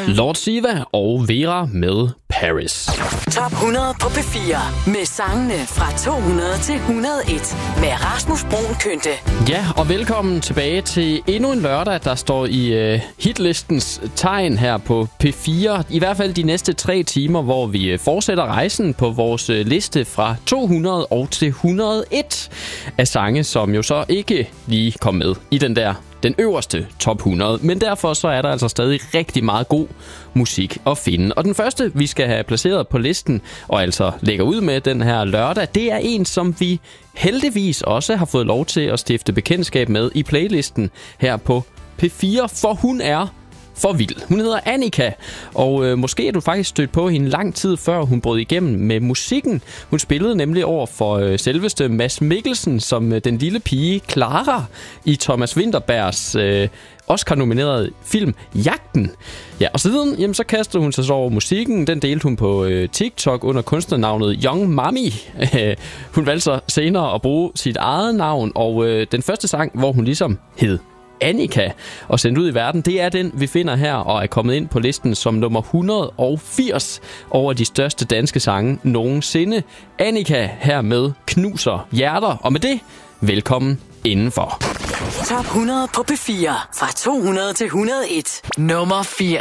Lord Siva og Vera med Paris. Top 100 på P4 med sangene fra 200 til 101 med Rasmus Bruun Kønte. Ja, og velkommen tilbage til endnu en lørdag, der står i hitlistens tegn her på P4. I hvert fald de næste 3 timer, hvor vi fortsætter rejsen på vores liste fra 200 og til 101 af sange, som jo så ikke lige kom med i den øverste top 100. Men derfor så er der altså stadig rigtig meget god musik at finde. Og den første, vi skal have placeret på listen, og altså lægger ud med den her lørdag, det er en, som vi heldigvis også har fået lov til at stifte bekendtskab med i playlisten her på P4, for hun er for vild. Hun hedder Annika, og måske er du faktisk stødt på hende lang tid før hun brød igennem med musikken. Hun spillede nemlig over for selveste Mads Mikkelsen som den lille pige Clara i Thomas Vinterbergs Oscar-nominerede film Jagten. Ja, og siden jamen, så kastede hun sig så over musikken. Den delte hun på TikTok under kunstnernavnet Young Mami. Hun valgte så senere at bruge sit eget navn, og den første sang, hvor hun ligesom hed Annika og sendt ud i verden, det er den, vi finder her og er kommet ind på listen som nummer 180 over de største danske sange nogensinde. Annika her med Knuser Hjerter, og med det, velkommen indenfor. Top 100 på P4 fra 200 til 101. Nummer 4.